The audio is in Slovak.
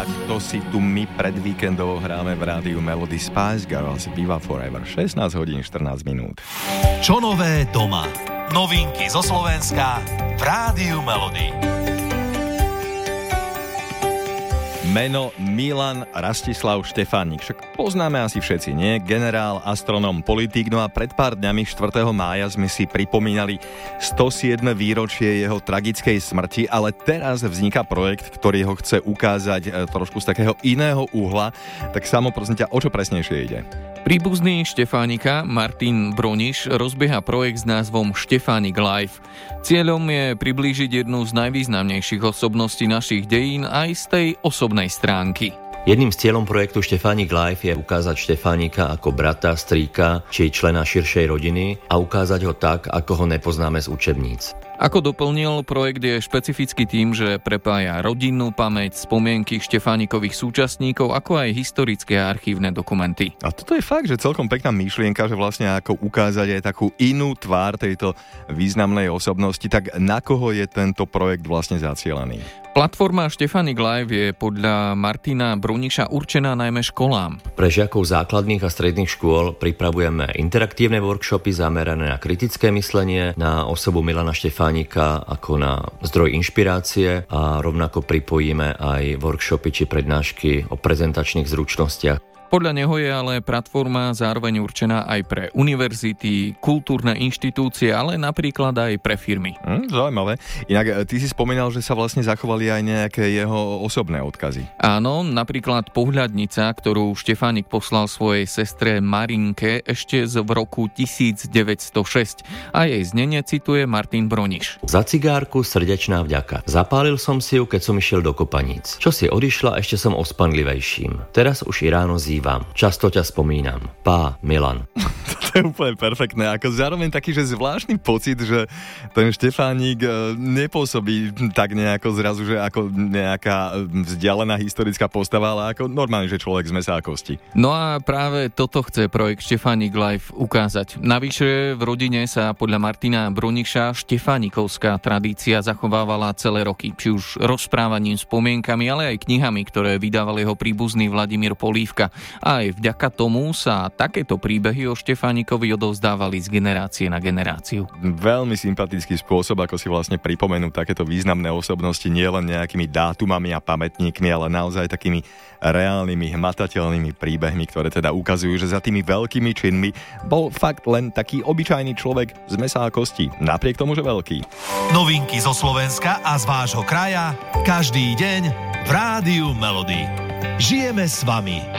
takto si tu my pred víkendou hráme v rádiu Melody Spice Girls Viva Forever. 16 hodín 14 minút. Čo nové doma? Novinky zo Slovenska v rádiu Melody. Meno Milan Rastislav Štefánik, však poznáme asi všetci, nie? Generál, astronóm, politik, no a pred pár dňami 4. mája sme si pripomínali 107. výročie jeho tragickej smrti, ale teraz vzniká projekt, ktorý ho chce ukázať trošku z takého iného uhla, tak samo prosím ťa, o čo presnejšie ide? Príbuzný Štefánika Martin Broniš rozbieha projekt s názvom Štefánik Live. Cieľom je priblížiť jednu z najvýznamnejších osobností našich dejín aj z tej osobnej stránky. Jedným z cieľom projektu Štefánik Live je ukázať Štefánika ako brata, strýka či člena širšej rodiny a ukázať ho tak, ako ho nepoznáme z učebníc. Ako doplnil, projekt je špecifický tým, že prepája rodinnú pamäť, spomienky Štefánikových súčasníkov, ako aj historické a archívne dokumenty. A toto je fakt, že celkom pekná myšlienka, že vlastne ako ukázať aj takú inú tvár tejto významnej osobnosti. Tak na koho je tento projekt vlastne zacielený? Platforma Štefánik Live je podľa Martina Broniša určená najmä školám. Pre žiakov základných a stredných škôl pripravujeme interaktívne workshopy zamerané na kritické myslenie, na osobu Milana Štefánika ako na zdroj inšpirácie a rovnako pripojíme aj workshopy či prednášky o prezentačných zručnostiach. Podľa neho je ale platforma zároveň určená aj pre univerzity, kultúrne inštitúcie, ale napríklad aj pre firmy. Zaujímavé. Inak ty si spomínal, že sa vlastne zachovali aj nejaké jeho osobné odkazy. Áno, napríklad pohľadnica, ktorú Štefánik poslal svojej sestre Marinke ešte v roku 1906. A jej znenie cituje Martin Broniš. Za cigárku srdečná vďaka. Zapálil som si ju, keď som išiel do Kopaníc. Čo si odišla, ešte som ospanlivejším. Teraz už i ráno vám. Často ťa spomínam. Pá, Milan. To je úplne perfektné. Ako zároveň taký, že zvláštny pocit, že ten Štefánik nepôsobí tak nejako zrazu, že ako nejaká vzdialená historická postava, ale ako normálne, že človek z mäsa a kosti. No a práve toto chce projekt Štefánik Live ukázať. Navyše v rodine sa podľa Martina Broniša štefánikovská tradícia zachovávala celé roky. Či už rozprávaním, spomienkami, ale aj knihami, ktoré vydával jeho príbuzný Vladimír Polívka. A aj vďaka tomu sa takéto príbehy o Štefánikovi odovzdávali z generácie na generáciu. Veľmi sympatický spôsob, ako si vlastne pripomenú takéto významné osobnosti nielen nejakými dátumami a pamätníkmi, ale naozaj takými reálnymi, hmatateľnými príbehmi, ktoré teda ukazujú, že za tými veľkými činmi bol fakt len taký obyčajný človek z mäsa a kosti, napriek tomu, že veľký. Novinky zo Slovenska a z vášho kraja každý deň v rádiu Melody. Žijeme s vami.